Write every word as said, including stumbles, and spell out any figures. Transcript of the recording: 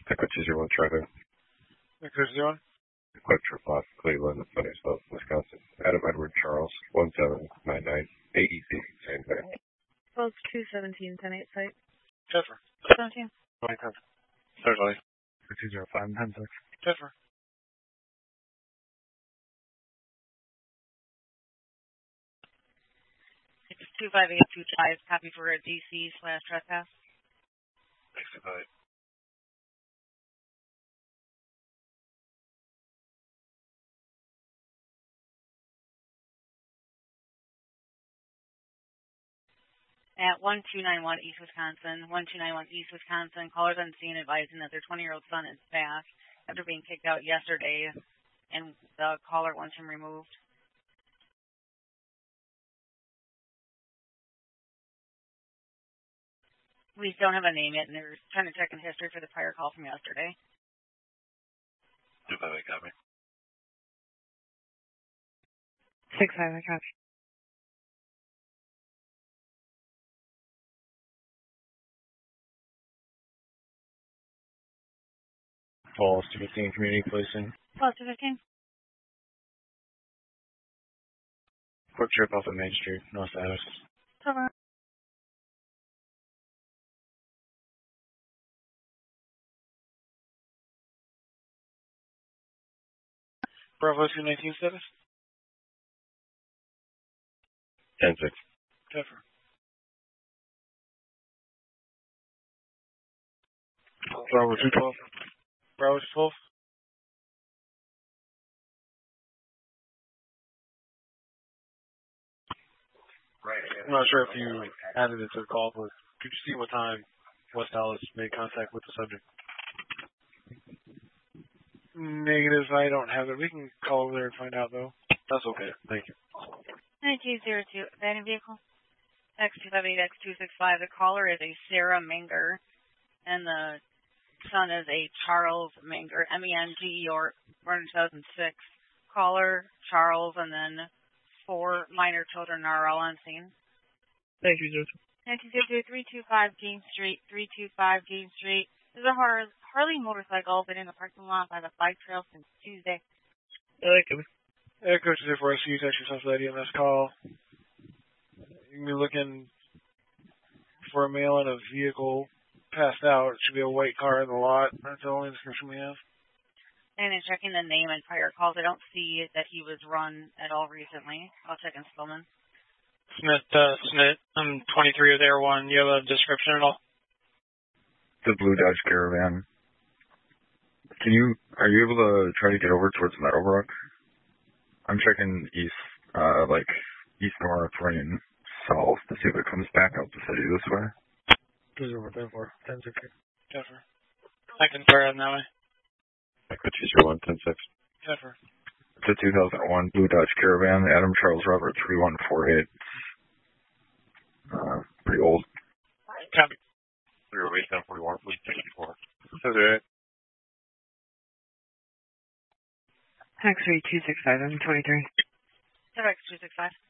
Echo two zero one Trevor. Echo zero one. Electra Fox, Cleveland, Funniesville, Wisconsin. Adam Edward Charles, one seven nine nine. A E C, same thing. Post two seventeen ten eight site. Trevor. seventeen. twenty ten. Certainly. two zero five ten six. Trevor. It's two five eight two five. Copy for a D C slash trespass. Thanks for that. At one two nine one East Wisconsin, one two nine one East Wisconsin, callers on scene advising that their twenty-year-old son is back after being kicked out yesterday, and the caller wants him removed. We don't have a name yet, and they're trying to check in history for the prior call from yesterday. Do that, I got me. six five, I copy. Falls to fifteen community policing. Falls to fifteen. Quick trip off of Main Street, North Addis. Cover. Bravo two nineteen status. ten six. Trevor. Bravo two twelve. Bravo two twelve. Right. I'm not sure if you added it to the call, but could you see what time West Dallas made contact with the subject? Negative, I don't have it. We can call over there and find out, though. That's okay. Thank you. nine two zero two, abandoned vehicle. X two five eight X two six five. The caller is a Sarah Menger, and the son is a Charles Menger, M E N G E R, born in two thousand six. Caller, Charles, and then four minor children are all on scene. nine two zero two. nine two zero two, three two five Dean Street, three two five Dean Street. There's a Har- Harley motorcycle been in the parking lot by the bike trail since Tuesday. Echo. Echo two zero four S U, text yourself for that E M S call. You can be looking for a male in a vehicle passed out. It should be a white car in the lot. That's the only description we have. And in checking the name and prior calls, I don't see that he was run at all recently. I'll check in Spillman. Smith, uh, Smith, I'm twenty-three of their one. You have a description at all? The blue Dodge Caravan. Can you, are you able to try to get over towards Meadowbrook? I'm checking east, uh, like, east-north, running south to see if it comes back out the city this way. two zero one ten four. ten six. Jeffer. I can throw it that way. Echo two zero one ten six. Jeffer. It's a two thousand one blue Dodge Caravan, Adam Charles Robert three one four eight. Uh, pretty old. Copy. three oh eight ten forty-one, blue sixty-four. That's it. X three two six five, I'm twenty-three. X two six five.